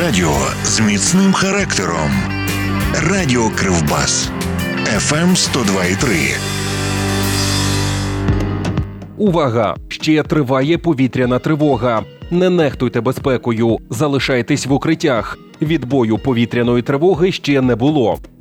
радіо з міцним характером. Радіо Кривбас. FM 102,3. Увага! Ще триває повітряна тривога. Не нехтуйте безпекою, залишайтесь в укриттях. Відбою повітряної тривоги ще не було.